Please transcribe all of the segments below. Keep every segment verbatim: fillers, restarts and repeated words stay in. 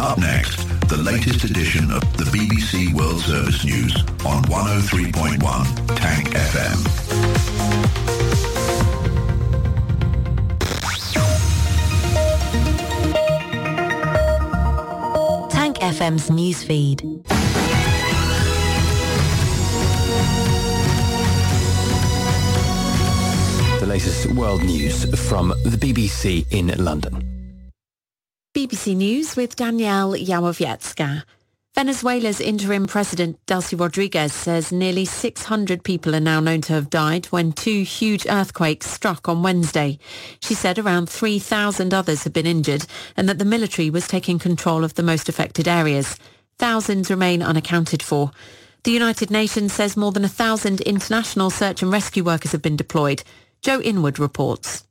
Up next, the latest edition of the B B C World Service News on one oh three point one Tank F M. Tank F M's newsfeed. The latest world news from the B B C in London. B B C News with Danielle Yałowiecka. Venezuela's interim president, Delcy Rodriguez, says nearly six hundred people are now known to have died when two huge earthquakes struck on Wednesday. She said around three thousand others have been injured and that the military was taking control of the most affected areas. Thousands remain unaccounted for. The United Nations says more than a thousand international search and rescue workers have been deployed. Joe Inwood reports.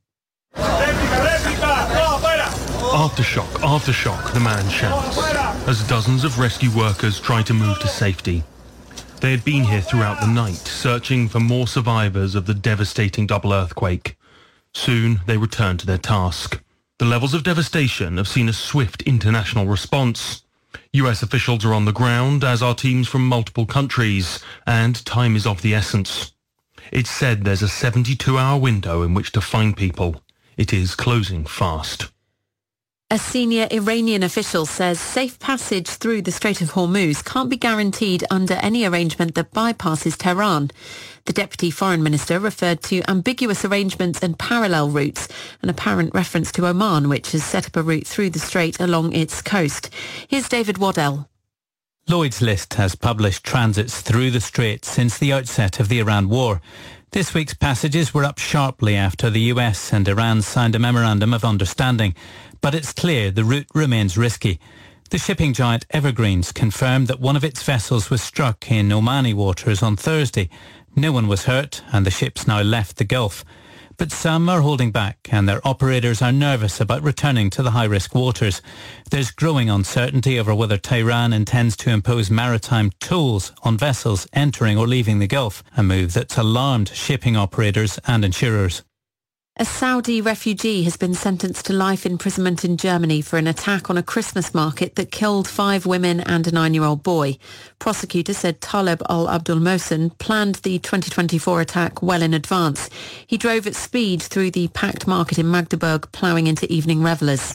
Aftershock, aftershock, the man shouts, as dozens of rescue workers try to move to safety. They had been here throughout the night, searching for more survivors of the devastating double earthquake. Soon, they return to their task. The levels of devastation have seen a swift international response. U S officials are on the ground, as are teams from multiple countries, and time is of the essence. It's said there's a seventy-two hour window in which to find people. It is closing fast. A senior Iranian official says safe passage through the Strait of Hormuz can't be guaranteed under any arrangement that bypasses Tehran. The deputy foreign minister referred to ambiguous arrangements and parallel routes, an apparent reference to Oman, which has set up a route through the strait along its coast. Here's David Waddell. Lloyd's List has published transits through the strait since the outset of the Iran war. This week's passages were up sharply after the U S and Iran signed a memorandum of understanding. But it's clear the route remains risky. The shipping giant Evergreens confirmed that one of its vessels was struck in Omani waters on Thursday. No one was hurt and the ship's now left the Gulf. But some are holding back and their operators are nervous about returning to the high-risk waters. There's growing uncertainty over whether Tehran intends to impose maritime tolls on vessels entering or leaving the Gulf, a move that's alarmed shipping operators and insurers. A Saudi refugee has been sentenced to life imprisonment in Germany for an attack on a Christmas market that killed five women and a nine-year-old boy. Prosecutors said Taleb al-Abdul Mohsen planned the twenty twenty-four attack well in advance. He drove at speed through the packed market in Magdeburg, ploughing into evening revellers.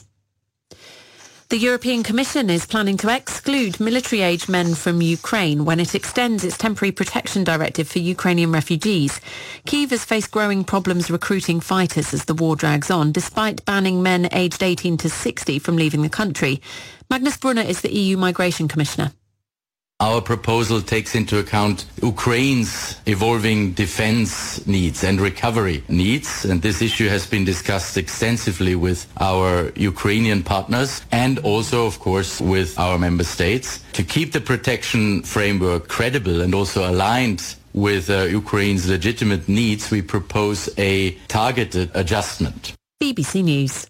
The European Commission is planning to exclude military-age men from Ukraine when it extends its temporary protection directive for Ukrainian refugees. Kyiv has faced growing problems recruiting fighters as the war drags on, despite banning men aged eighteen to sixty from leaving the country. Magnus Brunner is the E U Migration Commissioner. Our proposal takes into account Ukraine's evolving defense needs and recovery needs, and this issue has been discussed extensively with our Ukrainian partners and also, of course, with our member states. To keep the protection framework credible and also aligned with uh, Ukraine's legitimate needs, we propose a targeted adjustment. B B C News.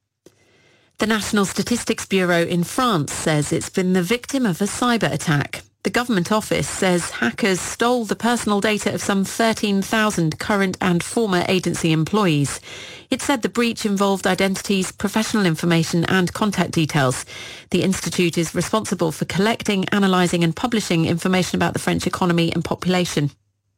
The National Statistics Bureau in France says it's been the victim of a cyber attack. The government office says hackers stole the personal data of some thirteen thousand current and former agency employees. It said the breach involved identities, professional information and contact details. The institute is responsible for collecting, analysing and publishing information about the French economy and population.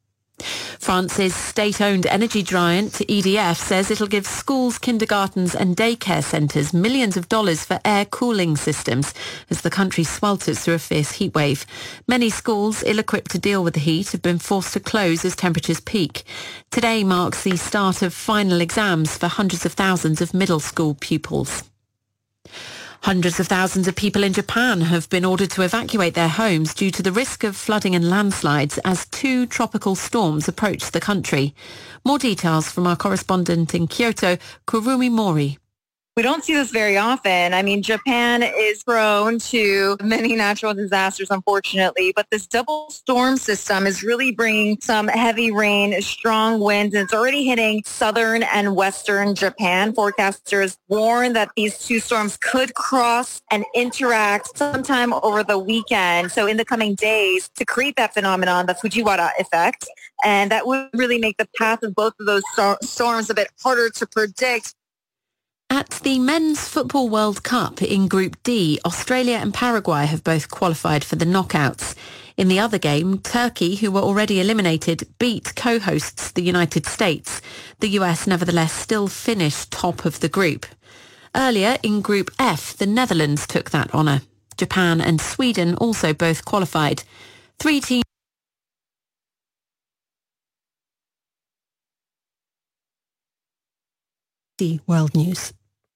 France's state-owned energy giant, E D F, says it'll give schools, kindergartens and daycare centres millions of dollars for air cooling systems as the country swelters through a fierce heatwave. Many schools, ill-equipped to deal with the heat, have been forced to close as temperatures peak. Today marks the start of final exams for hundreds of thousands of middle school pupils. Hundreds of thousands of people in Japan have been ordered to evacuate their homes due to the risk of flooding and landslides as two tropical storms approach the country. More details from our correspondent in Kyoto, Kurumi Mori. We don't see this very often. I mean, Japan is prone to many natural disasters, unfortunately, but this double storm system is really bringing some heavy rain, strong winds, and it's already hitting southern and western Japan. Forecasters warn that these two storms could cross and interact sometime over the weekend. So in the coming days, to create that phenomenon, the Fujiwara effect, and that would really make the path of both of those storms a bit harder to predict. At the Men's Football World Cup in Group D, Australia and Paraguay have both qualified for the knockouts. In the other game, Turkey, who were already eliminated, beat co-hosts the United States. The U S, nevertheless, still finished top of the group. Earlier, in Group F, the Netherlands took that honour. Japan and Sweden also both qualified. Three teams... World News.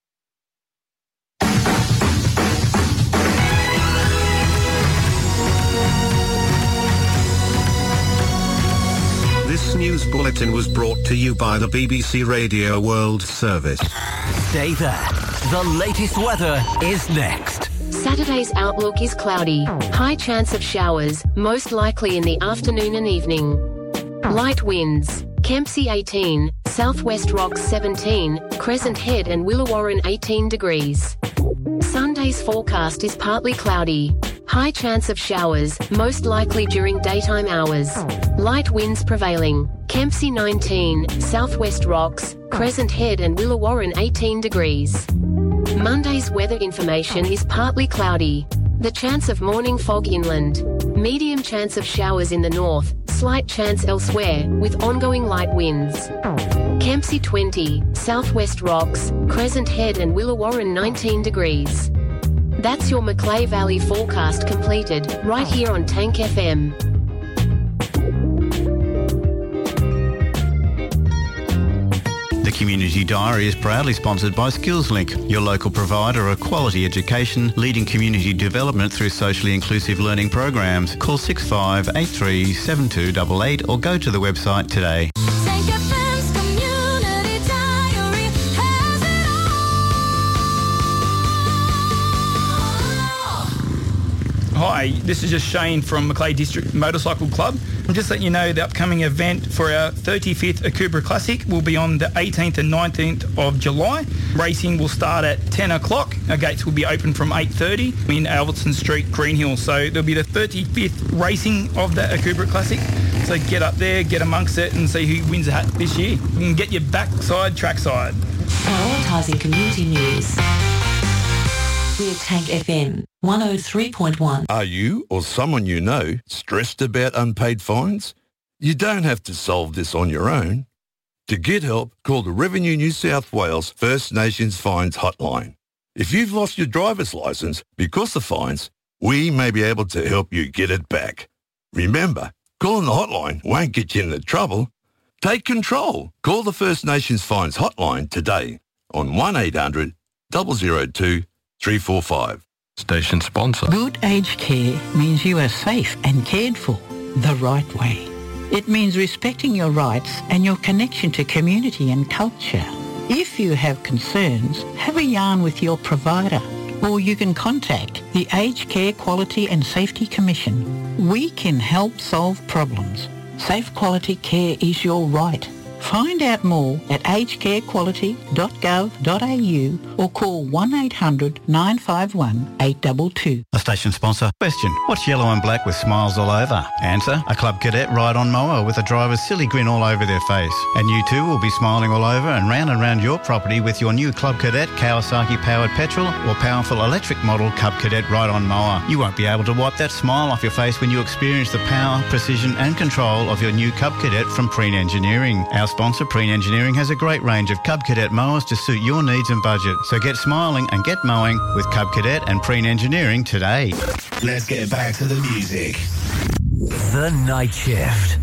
This news bulletin was brought to you by the B B C Radio World Service. Stay there. The latest weather is next. Saturday's outlook is cloudy. High chance of showers, most likely in the afternoon and evening. Light winds. Kempsey eighteen, Southwest Rocks seventeen, Crescent Head and Willawarren eighteen degrees. Sunday's forecast is partly cloudy. High chance of showers, most likely during daytime hours. Light winds prevailing. Kempsey nineteen, Southwest Rocks, Crescent Head and Willawarren eighteen degrees. Monday's weather information is partly cloudy. The chance of morning fog inland. Medium chance of showers in the north, slight chance elsewhere, with ongoing light winds. Kempsey twenty, Southwest Rocks, Crescent Head and Willawarren nineteen degrees. That's your Macleay Valley forecast completed, right here on Tank F M. The Community Diary is proudly sponsored by SkillsLink, your local provider of quality education, leading community development through socially inclusive learning programs. Call six five eight three seven two eight eight or go to the website today. Hi, this is just Shane from Macleay District Motorcycle Club. I'm just letting you know the upcoming event for our thirty-fifth Akubra Classic will be on the eighteenth and nineteenth of July. Racing will start at ten o'clock. Our gates will be open from eight thirty in Albertson Street, Greenhill. So there'll be the thirty-fifth racing of the Akubra Classic. So get up there, get amongst it and see who wins the hat this year. You can get your backside, trackside. Prioritising community news. We're Tank F M one oh three point one. Are you or someone you know stressed about unpaid fines? You don't have to solve this on your own. To get help, call the Revenue New South Wales First Nations Fines Hotline. If you've lost your driver's licence because of fines, we may be able to help you get it back. Remember, calling the hotline won't get you into trouble. Take control. Call the First Nations Fines Hotline today on one eight hundred, zero zero two, three four five. Station sponsor. Good aged care means you are safe and cared for the right way. It means respecting your rights and your connection to community and culture. If you have concerns, have a yarn with your provider, or you can contact the Aged Care Quality and Safety Commission. We can help solve problems. Safe quality care is your right. Find out more at aged care quality dot gov dot a u or call one eight hundred nine five one eight two two. A station sponsor. Question. What's yellow and black with smiles all over? Answer. A Club Cadet ride-on mower with a driver's silly grin all over their face. And you too will be smiling all over and round and round your property with your new Club Cadet Kawasaki-powered petrol or powerful electric model Club Cadet ride-on mower. You won't be able to wipe that smile off your face when you experience the power, precision and control of your new Cub Cadet from Preen Engineering. Our sponsor, Preen Engineering, has a great range of Cub Cadet mowers to suit your needs and budget. So get smiling and get mowing with Cub Cadet and Preen Engineering today. Let's get back to the music. The Night Shift.